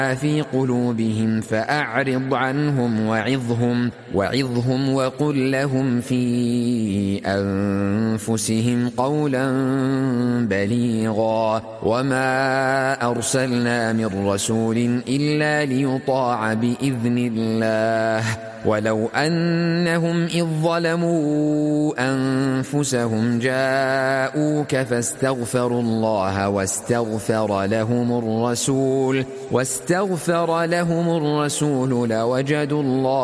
في قلوبهم فأعرض عنهم وعظهم وقل لهم في أنفسهم قولا بليغا وما أرسلنا من رسول إلا ليطاع بإذن الله ولو أنهم إذ ظلموا أنفسهم جاءوك فاستغفروا الله واستغفر لهم الرسول لوجدوا الله